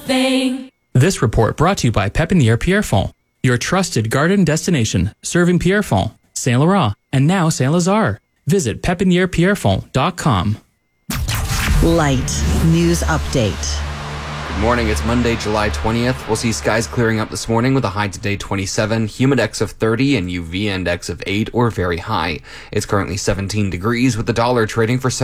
thing. This report brought to you by Pépinière Pierrefonds, your trusted garden destination, serving Pierrefonds, Saint Laurent, and now Saint Lazare. Visit pépinièrepierrefonds.com. Light News Update. Good morning, it's Monday, July 20th. We'll see skies clearing up this morning with a high today 27, humidex of 30, and UV index of 8 or very high. It's currently 17 degrees with the dollar trading for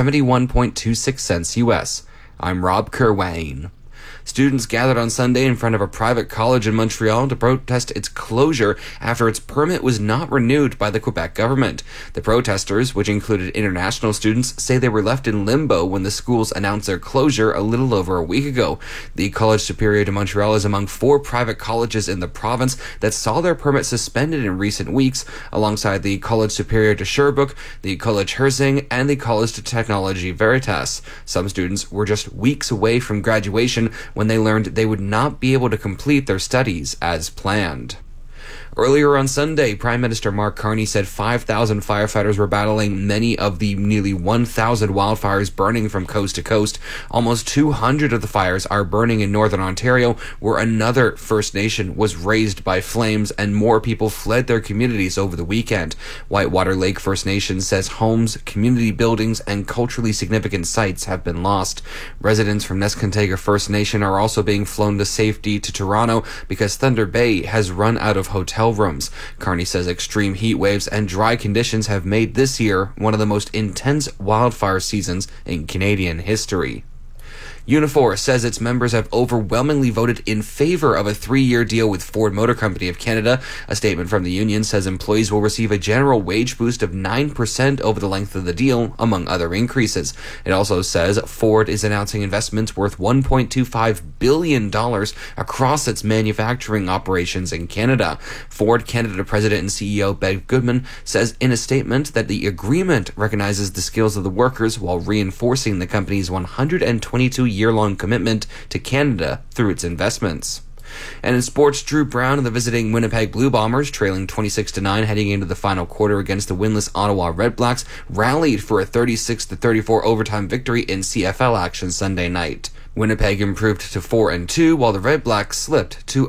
71.26 cents US. I'm Rob Kerwayne. Students gathered on Sunday in front of a private college in Montreal to protest its closure after its permit was not renewed by the Quebec government. The protesters, which included international students, say they were left in limbo when the schools announced their closure a little over a week ago. The College Superior de Montreal is among 4 private colleges in the province that saw their permit suspended in recent weeks, alongside the College Superior de Sherbrooke, the College Herzing, and the College de Technologie Veritas. Some students were just weeks away from graduation when they learned they would not be able to complete their studies as planned. Earlier on Sunday, Prime Minister Mark Carney said 5,000 firefighters were battling many of the nearly 1,000 wildfires burning from coast to coast. Almost 200 of the fires are burning in northern Ontario, where another First Nation was razed by flames and more people fled their communities over the weekend. Whitewater Lake First Nation says homes, community buildings, and culturally significant sites have been lost. Residents from Neskantaga First Nation are also being flown to safety to Toronto because Thunder Bay has run out of hotel rooms. Carney says extreme heat waves and dry conditions have made this year one of the most intense wildfire seasons in Canadian history. Unifor says its members have overwhelmingly voted in favor of a 3-year deal with Ford Motor Company of Canada. A statement from the union says employees will receive a general wage boost of 9% over the length of the deal, among other increases. It also says Ford is announcing investments worth $1.25 billion across its manufacturing operations in Canada. Ford Canada President and CEO Bev Goodman says in a statement that the agreement recognizes the skills of the workers while reinforcing the company's 122-year-long commitment to Canada through its investments. And in sports, Drew Brown and the visiting Winnipeg Blue Bombers, trailing 26-9 heading into the final quarter against the winless Ottawa Redblacks, rallied for a 36-34 overtime victory in CFL action Sunday night. Winnipeg improved to 4-2, while the Redblacks slipped to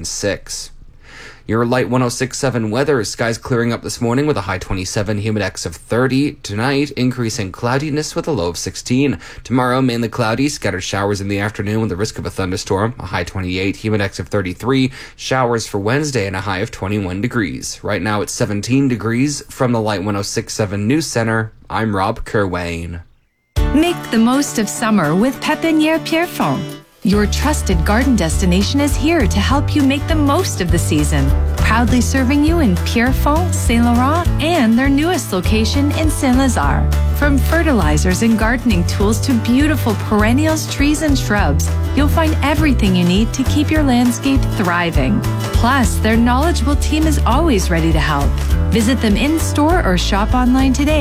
0-6. Your Light 106.7 weather. Skies clearing up this morning with a high 27, humidex of 30. Tonight, increasing cloudiness with a low of 16. Tomorrow, mainly cloudy, scattered showers in the afternoon with the risk of a thunderstorm. A high 28, humidex of 33. Showers for Wednesday and a high of 21 degrees. Right now, it's 17 degrees. From the Light 106.7 News Center, I'm Rob Kerwayne. Make the most of summer with Pépinière Pierrefonds. Your trusted garden destination is here to help you make the most of the season. Proudly serving you in Pierrefonds, Saint Laurent, and their newest location in Saint Lazare. From fertilizers and gardening tools to beautiful perennials, trees, and shrubs, you'll find everything you need to keep your landscape thriving. Plus, their knowledgeable team is always ready to help. Visit them in store or shop online today